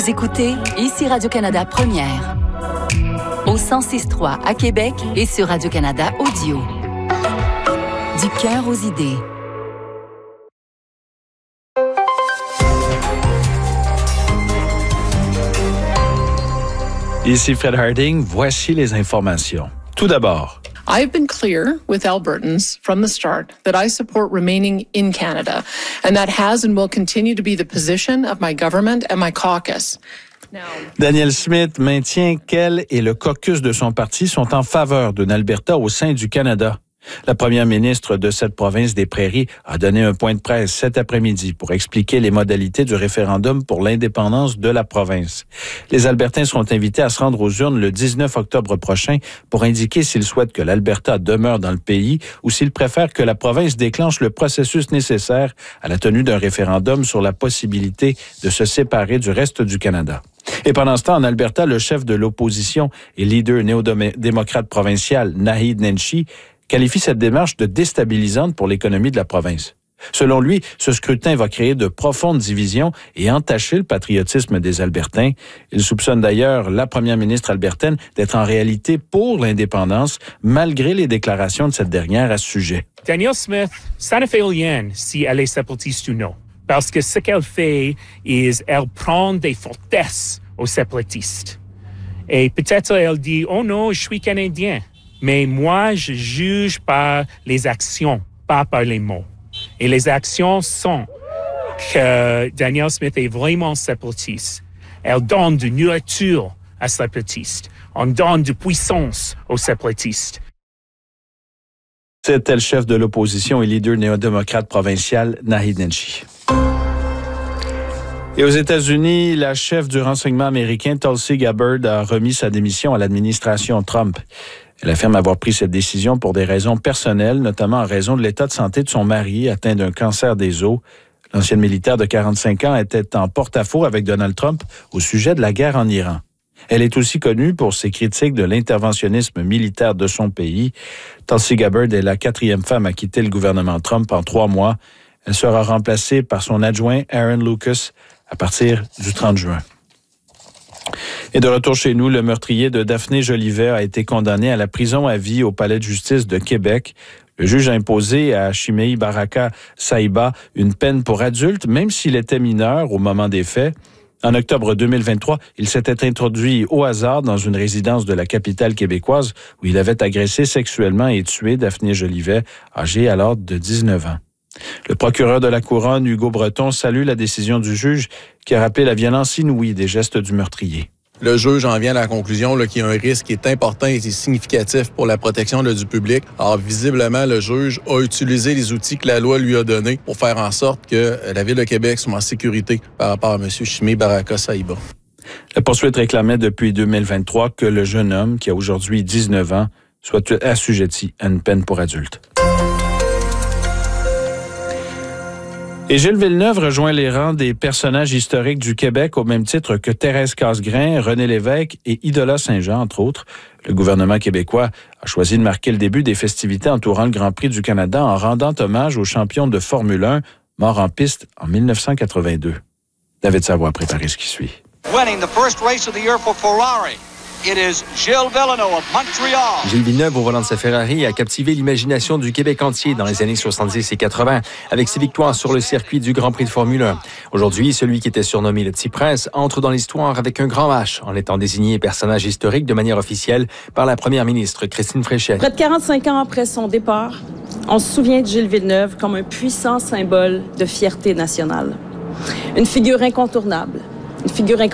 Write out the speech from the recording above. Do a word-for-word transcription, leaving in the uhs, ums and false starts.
Vous écoutez ici Radio-Canada Première. Au cent six trois à Québec et sur Radio-Canada Audio. Du cœur aux idées. Ici Fred Harding, voici les informations. Tout d'abord, I've been clear with Albertans from the start that I support remaining in Canada, and that has and will continue to be the position of my government and my caucus. Now, Danielle Smith maintient qu'elle et le caucus de son parti sont en faveur d'une Alberta au sein du Canada. La première ministre de cette province des Prairies a donné un point de presse cet après-midi pour expliquer les modalités du référendum pour l'indépendance de la province. Les Albertains seront invités à se rendre aux urnes le dix-neuf octobre prochain pour indiquer s'ils souhaitent que l'Alberta demeure dans le pays ou s'ils préfèrent que la province déclenche le processus nécessaire à la tenue d'un référendum sur la possibilité de se séparer du reste du Canada. Et pendant ce temps, en Alberta, le chef de l'opposition et leader néo-démocrate provincial, Naheed Nenshi, qualifie cette démarche de déstabilisante pour l'économie de la province. Selon lui, ce scrutin va créer de profondes divisions et entacher le patriotisme des Albertains. Il soupçonne d'ailleurs la première ministre albertaine d'être en réalité pour l'indépendance, malgré les déclarations de cette dernière à ce sujet. Danielle Smith, ça ne fait rien si elle est séparatiste ou non. Parce que ce qu'elle fait, est elle prend des fortesses aux séparatistes. Et peut-être elle dit, oh non, je suis Canadien. Mais moi, je juge par les actions, pas par les mots. Et les actions sont que Danielle Smith est vraiment séparatiste. Elle donne de nourriture à séparatistes. On donne de puissance aux séparatistes. C'était le chef de l'opposition et leader néo-démocrate provincial, Naheed Nenshi. Et aux États-Unis, la chef du renseignement américain, Tulsi Gabbard, a remis sa démission à l'administration Trump. Elle affirme avoir pris cette décision pour des raisons personnelles, notamment en raison de l'état de santé de son mari, atteint d'un cancer des os. L'ancienne militaire de quarante-cinq ans était en porte-à-faux avec Donald Trump au sujet de la guerre en Iran. Elle est aussi connue pour ses critiques de l'interventionnisme militaire de son pays. Tulsi Gabbard est la quatrième femme à quitter le gouvernement Trump en trois mois. Elle sera remplacée par son adjoint Aaron Lucas à partir du trente juin. Et de retour chez nous, le meurtrier de Daphné Jolivet a été condamné à la prison à vie au Palais de justice de Québec. Le juge a imposé à Chimei Baraka Saïba une peine pour adulte, même s'il était mineur au moment des faits. En octobre deux mille vingt-trois, il s'était introduit au hasard dans une résidence de la capitale québécoise où il avait agressé sexuellement et tué Daphné Jolivet, âgée alors de dix-neuf ans. Le procureur de la Couronne, Hugo Breton, salue la décision du juge qui a rappelé la violence inouïe des gestes du meurtrier. Le juge en vient à la conclusion là, qu'il y a un risque qui est important et significatif pour la protection là, du public. Alors, visiblement, le juge a utilisé les outils que la loi lui a donnés pour faire en sorte que la Ville de Québec soit en sécurité par rapport à M. Chimei Baraka Saïba. La poursuite réclamait depuis deux mille vingt-trois que le jeune homme, qui a aujourd'hui dix-neuf ans, soit assujetti à une peine pour adulte. Et Gilles Villeneuve rejoint les rangs des personnages historiques du Québec au même titre que Thérèse Casgrain, René Lévesque et Idola Saint-Jean, entre autres. Le gouvernement québécois a choisi de marquer le début des festivités entourant le Grand Prix du Canada en rendant hommage aux champions de Formule un morts en piste en dix-neuf cent quatre-vingt-deux. David Savoie a préparé ce qui suit. Winning the first race of the year for Ferrari. It is Gilles Villeneuve of Montreal. Gilles Villeneuve, au volant de sa Ferrari, a captivé l'imagination du Québec entier dans les années soixante-dix et quatre-vingt, avec ses victoires sur le circuit du Grand Prix de Formule un. Aujourd'hui, celui qui était surnommé le Petit Prince entre dans l'histoire avec un grand H, en étant désigné personnage historique de manière officielle par la première ministre Christine Fréchette. Près de quarante-cinq ans après son départ, on se souvient de Gilles Villeneuve comme un puissant symbole de fierté nationale. Une figure incontournable, une figure incontournable